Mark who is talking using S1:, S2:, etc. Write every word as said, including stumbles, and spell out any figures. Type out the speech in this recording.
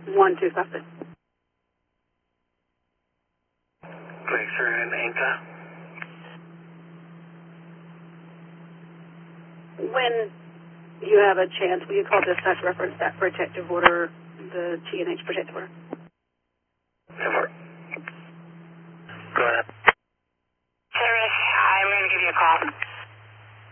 S1: one two five six.
S2: Glacier and Inca.
S1: When you have a chance, will you call dispatch reference that protective order, the T N H protective order?